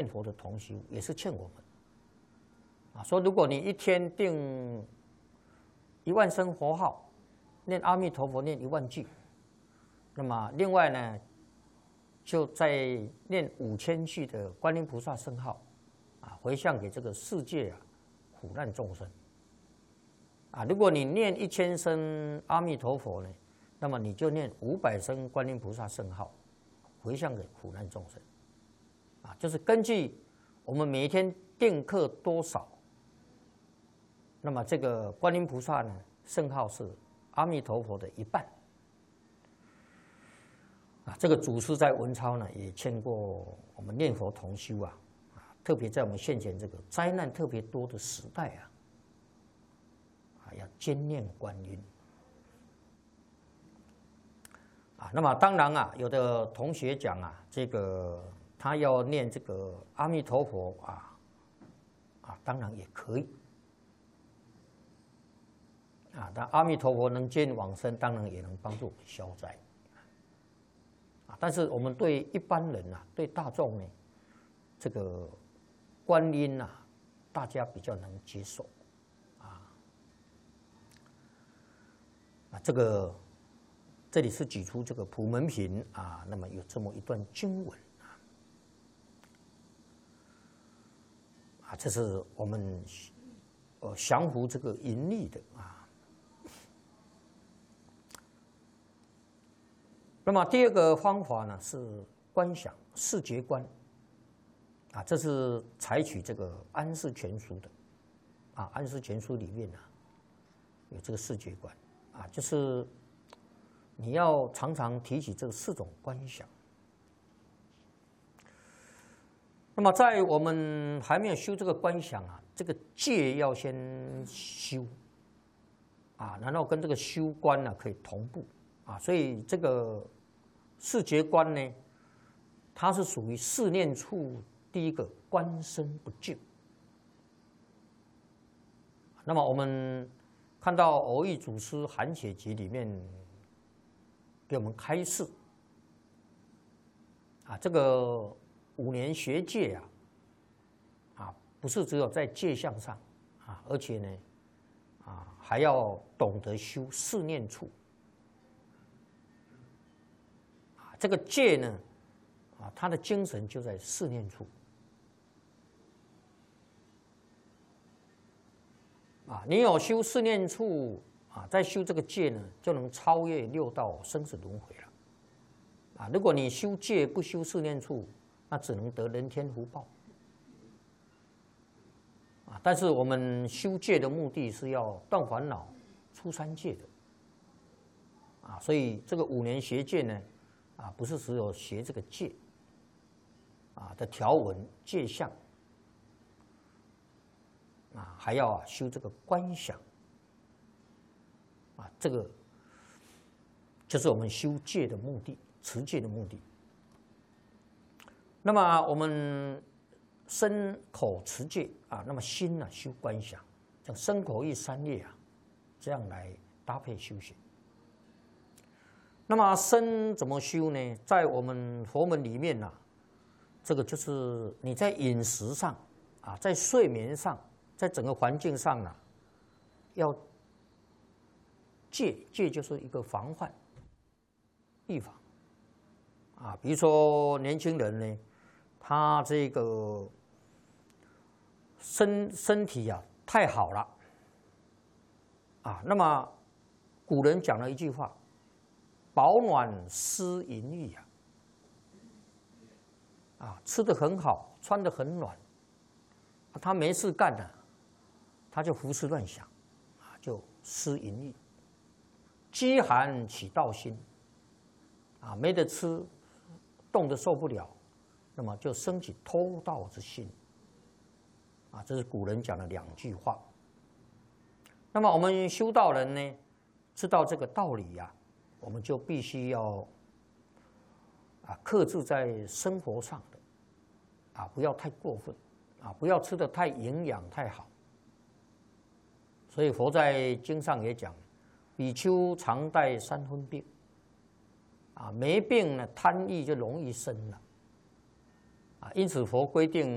佛的同修也是劝我们啊，说如果你一天定10000声佛号，念阿弥陀佛念10000句，那么另外呢，就再念5000句的观音菩萨圣号啊，回向给这个世界苦难众生啊。如果你念1000声阿弥陀佛呢，那么你就念500声观音菩萨圣号，回向给苦难众生啊。就是根据我们每一天定课多少，那么这个观音菩萨呢圣号是阿弥陀佛的1半啊。这个祖师在文钞呢也劝过我们念佛同修啊，特别在我们现前这个灾难特别多的时代要坚念观音啊。那么当然有的同学讲这个他要念这个阿弥陀佛当然也可以啊。但阿弥陀佛能接引往生，当然也能帮助我们消灾啊。但是我们对一般人对大众呢，这个观音大家比较能接受这里是举出这个普门品那么有这么一段经文这是我们降服这个淫力的那么第二个方法呢是观想视觉观这是采取这个安世全书的安世全书里面有这个视觉观就是你要常常提起这4种观想。那么在我们还没有修这个观想这个戒要先修然后跟这个修观可以同步所以这个视觉观呢，它是属于4念处第一个观身不净。那么我们看到偶益祖师含血集里面给我们开示这个5年学戒不是只有在戒相上而且呢还要懂得修4念处这个戒呢它的精神就在4念处你有修4念处再修这个戒呢，就能超越6道生死轮回了如果你修戒不修4念处，那只能得人天福报但是我们修戒的目的是要断烦恼出三界的所以这个5年学戒呢不是只有学这个戒的条文戒相还要修这个观想这个就是我们修戒的目的，持戒的目的。那么我们身口持戒那么心修观想，像身口意3业这样来搭配修行。那么身怎么修呢？在我们佛门里面这个就是你在饮食上在睡眠上，在整个环境上要戒就是一个防范、预防比如说年轻人呢，他这个身体太好了那么古人讲了一句话：饱暖思淫欲吃得很好，穿得很暖，他没事干他就胡思乱想就思淫欲。饥寒起盗心没得吃，冻得受不了，那么就升起偷盗之心这是古人讲的2句话。那么我们修道人呢，知道这个道理我们就必须要克制在生活上的不要太过分不要吃得太营养太好。所以佛在经上也讲，比丘常带3分病没病呢，贪欲就容易生了因此佛规定